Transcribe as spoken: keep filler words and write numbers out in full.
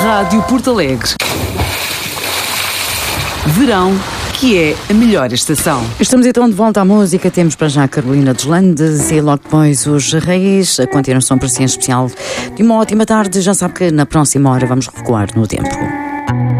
Rádio Porto Alegre. Verão, que é a melhor estação. Estamos então de volta à música. Temos para já a Carolina dos Landes e logo depois os Reis. A continuação para si em especial de uma ótima tarde. Já sabe que na próxima hora vamos recuar no tempo.